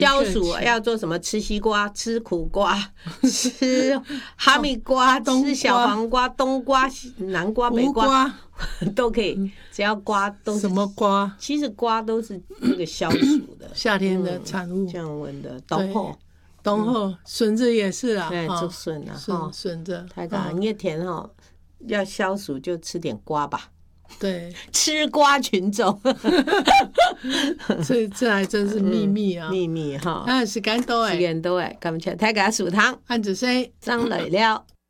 消暑要做什么？吃西瓜，吃苦瓜，吃哈密瓜，吃小黄瓜、冬瓜、南瓜、北瓜都可以，只要瓜都是什么瓜？ 其实瓜都是那个消暑的， 夏天的产物， 降温的。冬后笋子也是啦， 对，做笋啊， 笋子太高，你也甜哈，要消暑就吃点瓜吧。 对， 吃瓜群众， 这还真是秘密啊！ 秘密哈， 时間到誒， 時間到誒，感謝大家收聽， 晏子生張來了。